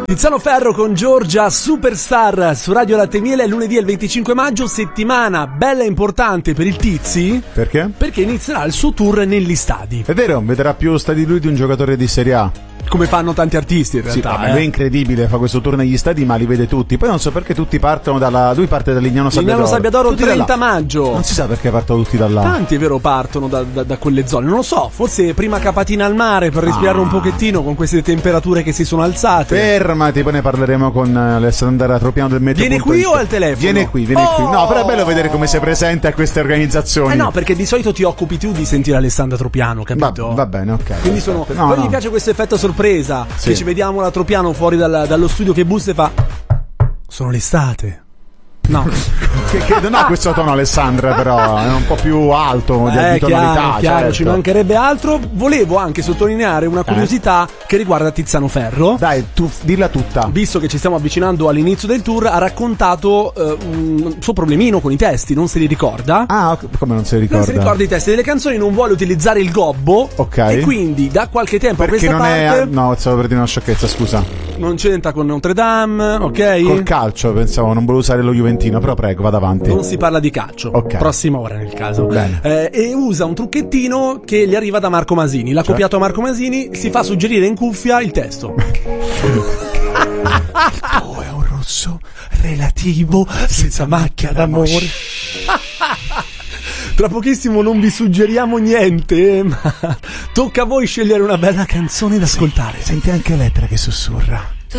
Tiziano Ferro con Giorgia Superstar su Radio Latte Miele, lunedì il 25 maggio, settimana bella e importante per il Tizi. Perché? Perché inizierà il suo tour negli stadi. È vero, vedrà più stadi lui di un giocatore di Serie A. Come fanno tanti artisti in Sì, realtà. ma lui è incredibile, fa questo tour negli stadi ma li vede tutti. Poi non so perché tutti partono lui parte da Lignano Sabbiadoro. Lignano Sabbiadoro Tutti 30 maggio. Non si sa perché partono tutti da là. Tanti è vero partono da quelle zone. Non lo so, forse prima capatina al mare per respirare un pochettino con queste temperature che si sono alzate. Fermati, poi ne parleremo con Alessandra Tropiano del Meteo. Viene qui o al telefono? Viene qui. No, però è bello vedere come sei presente a queste organizzazioni. No, perché di solito ti occupi tu di sentire Alessandra Tropiano, capito? Va bene, ok. Quindi poi mi piace questo effetto sorpresa. Sì. Che ci vediamo la Tropiano fuori dallo studio che bussa e fa: sono l'estate. No. che non ha questo tono Alessandra, però è un po' più alto di tonalità. Chiaro, certo. Ci mancherebbe altro. Volevo anche sottolineare una curiosità che riguarda Tiziano Ferro. Dai, tu dilla tutta. Visto che ci stiamo avvicinando all'inizio del tour, ha raccontato un suo problemino con i testi, non se li ricorda. Ah, come non se li ricorda? Non si ricorda i testi delle canzoni, non vuole utilizzare il gobbo. Ok. E quindi da qualche tempo perché a questa parte no, stavo per dire una sciocchezza, scusa. Non c'entra con Notre Dame, ok? Col calcio, pensavo, non volevo usare lo Juventino, però prego, vada avanti. Non si parla di calcio. Ok. Prossima ora nel caso. Bene. E usa un trucchettino che gli arriva da Marco Masini. L'ha copiato a Marco Masini, si fa suggerire in cuffia il testo. Oh, è un rosso relativo senza macchia d'amore. Tra pochissimo non vi suggeriamo niente, ma tocca a voi scegliere una bella canzone da ascoltare. Senti anche Elettra che sussurra.